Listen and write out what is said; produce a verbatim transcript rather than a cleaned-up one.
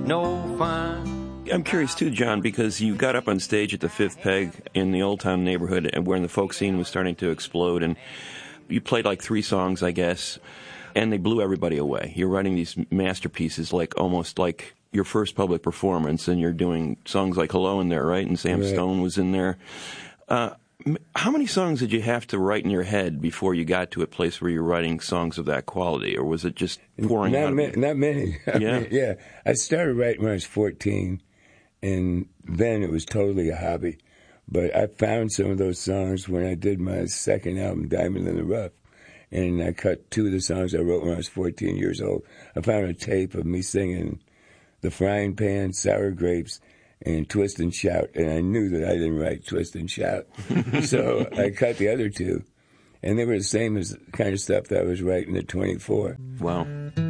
no fine. I'm curious, too, John, because you got up on stage at the Fifth Peg in the Old Town neighborhood and when the folk scene was starting to explode, and you played like three songs, I guess, and they blew everybody away. You're writing these masterpieces like almost like your first public performance, and you're doing songs like Hello in there, right? And Sam right. Stone was in there. Uh, how many songs did you have to write in your head before you got to a place where you're writing songs of that quality, or was it just pouring not out? Ma- not many. I Yeah. mean, yeah. I started writing when I was fourteen, and then it was totally a hobby. But I found some of those songs when I did my second album, Diamond in the Rough, and I cut two of the songs I wrote when I was fourteen years old. I found a tape of me singing The Frying Pan, Sour Grapes, and Twist and Shout, and I knew that I didn't write Twist and Shout. So I cut the other two, and they were the same as the kind of stuff that I was writing at twenty-four. Wow.